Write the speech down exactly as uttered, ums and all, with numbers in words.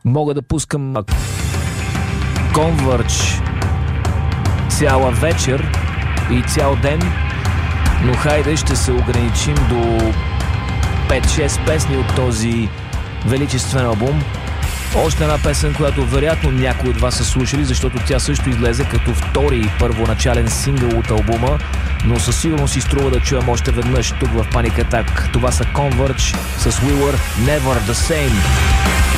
Мога да пускам Converge цяла вечер и цял ден, но хайде ще се ограничим до пет-шест песни от този величествен албум. Още една песен, която вероятно някои от вас са слушали, защото тя също излезе като втори и първоначален сингъл от албума, но със сигурност си струва да чуем още веднъж тук в Panic Attack. Това са Converge с We Were Never The Same.